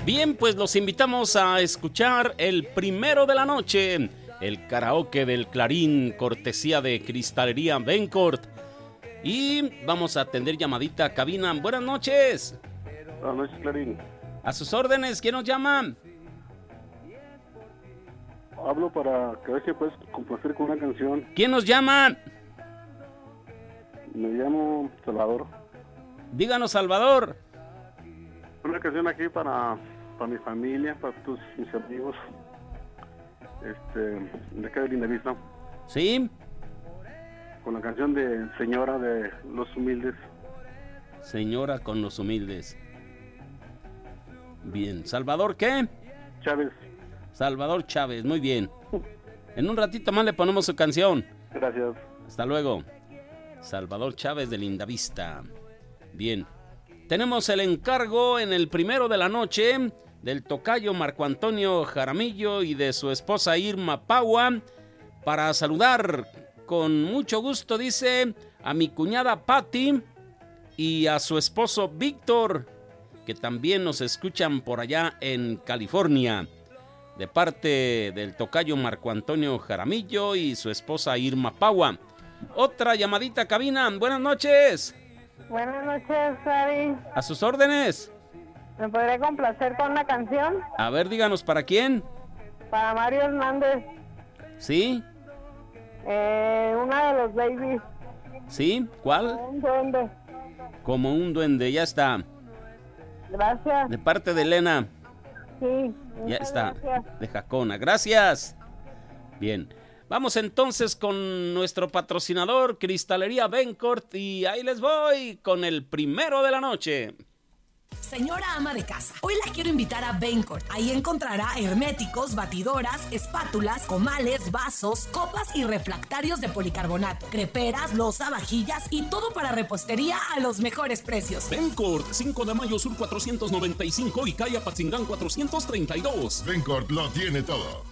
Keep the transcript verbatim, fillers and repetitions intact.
Bien, pues los invitamos a escuchar el primero de la noche, el karaoke del Clarín, cortesía de Cristalería Bencourt. Y vamos a atender llamadita a cabina. Buenas noches. Buenas noches, Clarín. A sus órdenes, ¿quién nos llama? Hablo para que a ver si puedes complacer con una canción. ¿Quién nos llama? Me llamo Salvador. Díganos, Salvador. Una canción aquí para, para mi familia, para tus mis amigos. Este, de acá de Lindavista. ¿Sí? Con la canción de Señora de Los Humildes. Señora con los humildes. Bien, ¿Salvador qué? Chávez. Salvador Chávez, muy bien. En un ratito más le ponemos su canción. Gracias. Hasta luego. Salvador Chávez de Lindavista. Bien. Tenemos el encargo en el primero de la noche del tocayo Marco Antonio Jaramillo y de su esposa Irma Paua para saludar con mucho gusto, dice, a mi cuñada Patti y a su esposo Víctor, que también nos escuchan por allá en California, de parte del tocayo Marco Antonio Jaramillo y su esposa Irma Paua. Otra llamadita a cabina. Buenas noches. Buenas noches, Sari. A sus órdenes. ¿Me podría complacer con una canción? A ver, díganos, ¿para quién? Para Mario Hernández. ¿Sí? Eh, una de los babies. ¿Sí? ¿Cuál? Un duende. Como un duende, ya está. Gracias. De parte de Elena. Sí. Ya está. Gracias. De Jacona. Gracias. Bien. Vamos entonces con nuestro patrocinador, Cristalería Bencourt, y ahí les voy con el primero de la noche. Señora ama de casa, hoy la quiero invitar a Bencourt. Ahí encontrará herméticos, batidoras, espátulas, comales, vasos, copas y refractarios de policarbonato, creperas, loza, vajillas y todo para repostería a los mejores precios. Bencourt, cinco de mayo sur cuatrocientos noventa y cinco y calle Apatzingán cuatrocientos treinta y dos. Bencourt lo tiene todo.